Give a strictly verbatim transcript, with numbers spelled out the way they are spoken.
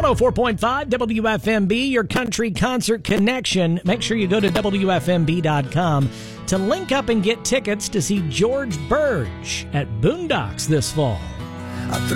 one oh four point five W F M B, your country concert connection. Make sure you go to W F M B dot com to link up and get tickets to see George Burge at Boondocks this fall.